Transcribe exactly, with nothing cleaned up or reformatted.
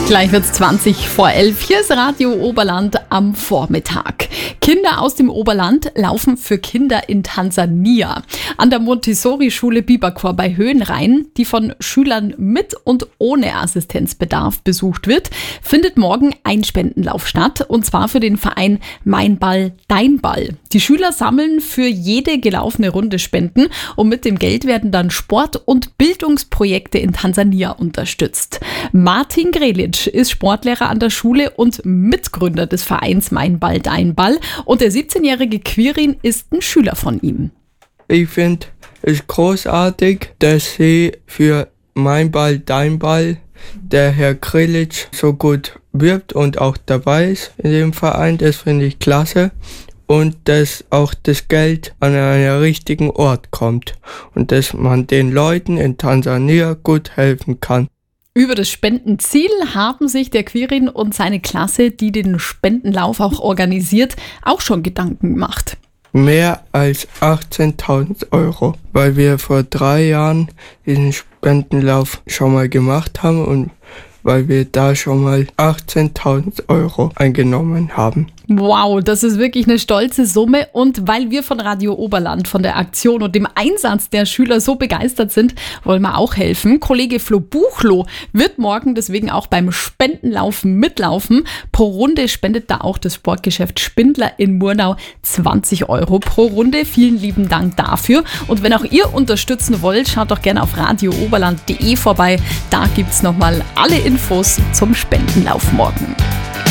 Gleich wird's zwanzig vor elf. Hier ist Radio Oberland am Vormittag. Kinder aus dem Oberland laufen für Kinder in Tansania. An der Montessori-Schule Biberchor bei Höhenrhein, die von Schülern mit und ohne Assistenzbedarf besucht wird, findet morgen ein Spendenlauf statt. Und zwar für den Verein Mein Ball, Dein Ball. Die Schüler sammeln für jede gelaufene Runde Spenden und mit dem Geld werden dann Sport- und Bildungsprojekte in Tansania unterstützt. Martin Grelic ist Sportlehrer an der Schule und Mitgründer des Vereins Mein Ball, Dein Ball. Und der siebzehnjährige Quirin ist ein Schüler von ihm. Ich finde es großartig, dass sie für Mein Ball, Dein Ball der Herr Grelic so gut wirbt und auch dabei ist in dem Verein. Das finde ich klasse. Und dass auch das Geld an einen richtigen Ort kommt und dass man den Leuten in Tansania gut helfen kann. Über das Spendenziel haben sich der Quirin und seine Klasse, die den Spendenlauf auch organisiert, auch schon Gedanken gemacht. Mehr als achtzehntausend Euro, weil wir vor drei Jahren diesen Spendenlauf schon mal gemacht haben und weil wir da schon mal achtzehntausend Euro eingenommen haben. Wow, das ist wirklich eine stolze Summe, und weil wir von Radio Oberland, von der Aktion und dem Einsatz der Schüler so begeistert sind, wollen wir auch helfen. Kollege Flo Buchloh wird morgen deswegen auch beim Spendenlauf mitlaufen. Pro Runde spendet da auch das Sportgeschäft Spindler in Murnau zwanzig Euro pro Runde. Vielen lieben Dank dafür. Und wenn auch ihr unterstützen wollt, schaut doch gerne auf radio oberland punkt de vorbei. Da gibt's nochmal alle Infos zum Spendenlauf morgen.